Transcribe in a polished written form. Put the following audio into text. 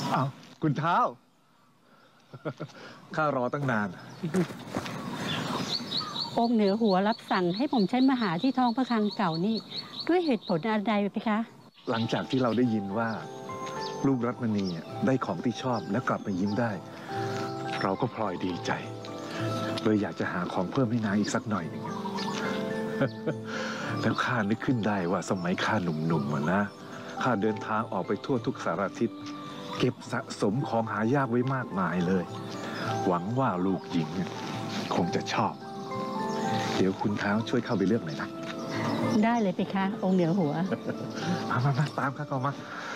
อ้าวคุณเท้า ข้ารอตั้งนานองค์เหนือหัวรับสั่งให้ผมใช้มาหาที่ท้องพระคลังเก่านี่ด้วยเหตุผลอะไรไปคะหลังจากที่เราได้ยินว่า ลูกรัตมณีได้ของที่ชอบและกลับมายิ้มได้ เราก็พลอยดีใจเลยอยากจะหาของเพิ่มให้นางอีกสักหน่อยหนึ่ง แล้วข้านึกขึ้นได้ว่าสมัยข้าหนุ่มๆนะข้าเดินทางออกไปทั่วทุกสารทิศเก็บสะสมของหายากไว้มากมายเลย หวังว่าลูกหญิงคงจะชอบ เดี๋ยวคุณเท้าช่วยเข้าไปเลือกหน่อยนะได้เลยไปคะองค์เหนือหัวมาตามข้าเข้ามา